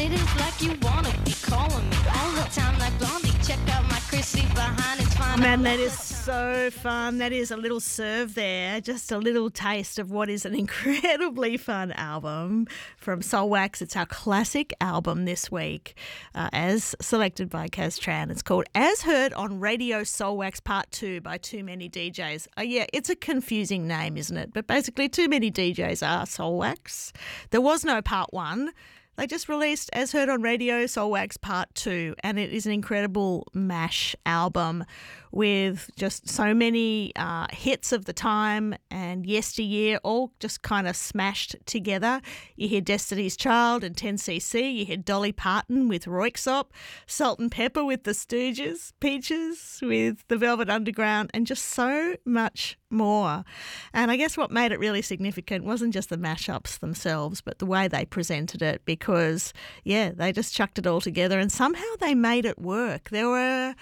cities like you wanna be calling me all the time like Blondie. Check out my Chrissy behind, it's fine. Man, that is so fun. That is a little serve there, just a little taste of what is an incredibly fun album from Soulwax. It's our classic album this week, as selected by Kaz Tran. It's called As Heard on Radio Soulwax Part 2 by Too Many DJs. Yeah, it's a confusing name, isn't it? But basically, Too Many DJs are Soulwax. There was no Part 1. They just released As Heard on Radio Soulwax Part 2, and it is an incredible mash album with just so many hits of the time and yesteryear all just kind of smashed together. You hear Destiny's Child and 10cc, you hear Dolly Parton with Roixop, Salt and Pepper with the Stooges, Peaches with the Velvet Underground, and just so much more. And I guess what made it really significant wasn't just the mashups themselves, but the way they presented it, because, yeah, they just chucked it all together and somehow they made it work. There were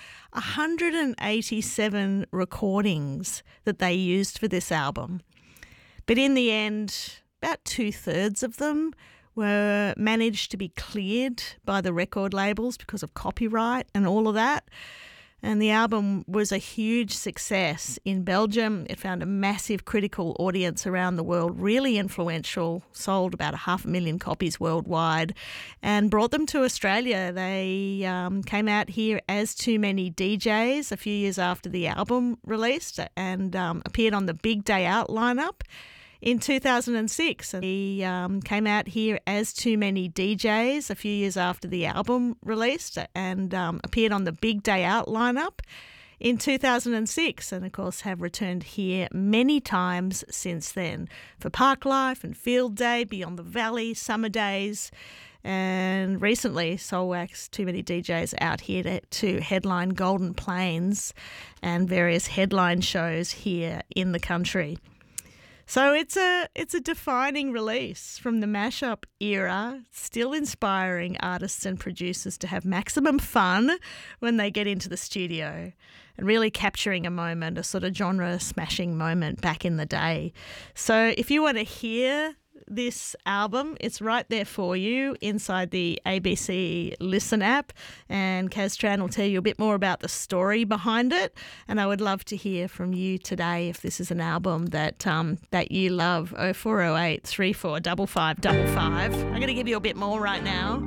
187 recordings that they used for this album. But in the end, about 2/3 of them were managed to be cleared by the record labels because of copyright and all of that. And the album was a huge success in Belgium. It found a massive critical audience around the world, really influential, sold about 500,000 copies worldwide, and brought them to Australia. They came out here as Too Many DJs a few years after the album released and appeared on the Big Day Out lineup in 2006. And he came out here as Too Many DJs a few years after the album released and appeared on the Big Day Out lineup in 2006, and of course have returned here many times since then for Parklife and Field Day, Beyond the Valley, Summer Days, and recently Soulwax, Too Many DJs out here to headline Golden Plains and various headline shows here in the country. So it's a defining release from the mashup era, still inspiring artists and producers to have maximum fun when they get into the studio and really capturing a moment, a sort of genre smashing moment back in the day. So if you want to hear this album, it's right there for you inside the ABC Listen app, and Kaz Tran will tell you a bit more about the story behind it. And I would love to hear from you today if this is an album that you love. 0408 345555. I'm going to give you a bit more right now.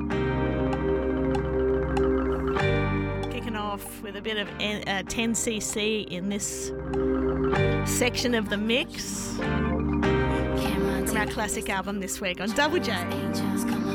Kicking off with a bit of 10cc in this section of the mix. From our classic album this week on Double J.